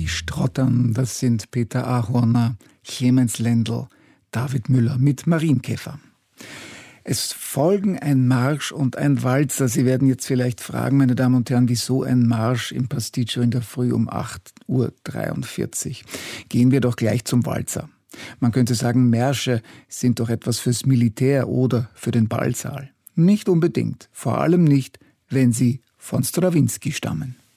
Strottern, das sind Peter Ahorner, Clemens Lendl, David Müller mit Marienkäfer. Es folgen ein Marsch und ein Walzer. Sie werden jetzt vielleicht fragen, meine Damen und Herren, wieso ein Marsch im Pasticcio in der Früh um 8:43 Uhr? Gehen wir doch gleich zum Walzer. Man könnte sagen, Märsche sind doch etwas fürs Militär oder für den Ballsaal. Nicht unbedingt, vor allem nicht, wenn sie von Strawinsky stammen.